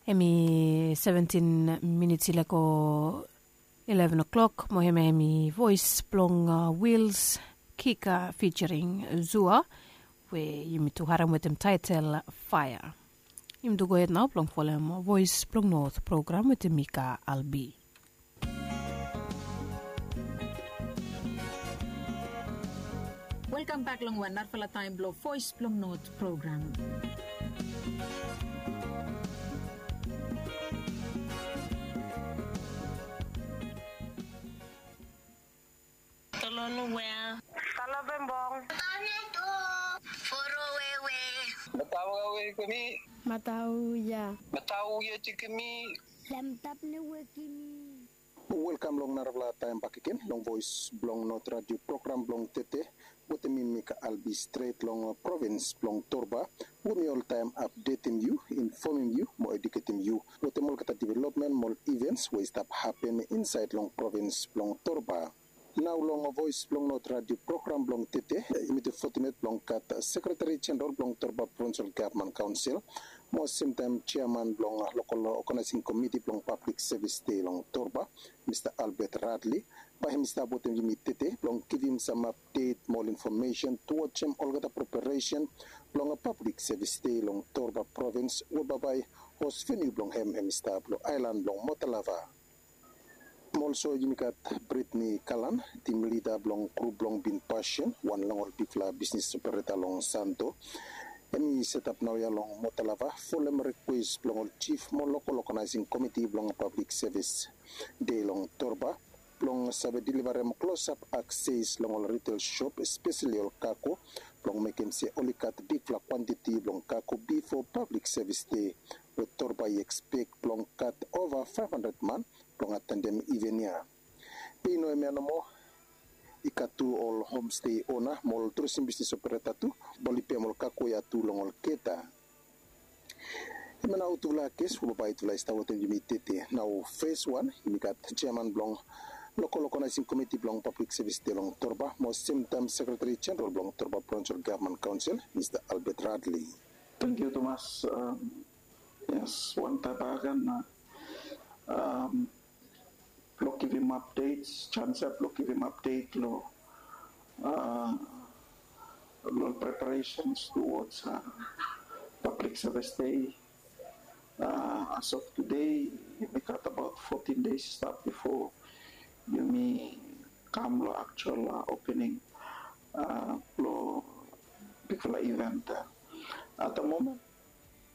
Emi 17 minutes ilako 11 o'clock. Moheme emi voice blong Wheels Kika featuring Zua. We yimitu haram with them title Fire. Yimdu go ahead now blong folem voice blong North program with Mika Albi. Welcome back long one narfala time blow voice blong North program. Kalabembong. Batawa kami. Matau ya cikimi. Welcome long narabla time back again. Long voice blong not radio program blong tete. With me Mika Albi straight long province blong Torba. With me all time updating you, informing you, more educating you. With the more development, more events will start happen inside long province blong Torba. Now long voice blong not radio program blong tete. Imite 40 minute blong kat Secretary General blong Torba Provincial Government Council. More same time chairman blong local organizing committee blong public service day long Torba, Mr. Albert Radley. By him Mr. Botem Tete blong give him some update, more information towards him all the preparation blong a public service day long Torba province. Whereby host venue blong hem Mr. Blong Island blong Motalava. Also, you got Brittany Kalan, team leader blong crew blong Bin Passion, one long all bifla business operator long Santo. And set up now along Motalava, full request blong all chief more local organizing committee blong public service day long Torba, blong sabe deliver close up access long all retail shop, especially all kako, blong make him say only cut bifla quantity blong kako before public service day. With Torba you expect blong cut over 500 man. Long attendem evenia. Pino emianomo ikatu all homestay owner mol tourism business operator tu boli pemol kakoya tu longol keta. Emana utula kes ubabai tula istawoten jumitete. Now phase 1 imikat chairman blong local organizing committee blong public service de long Torba mo same time secretary general blong Torba Provincial Government Council Mr. Albert Radley. Thank you Thomas. Yes, one tabagan lo give him updates, chance up lo give him update lo preparations towards public service day. As of today, we got about 14 days start before you may come lo actual opening lo big event. At the moment,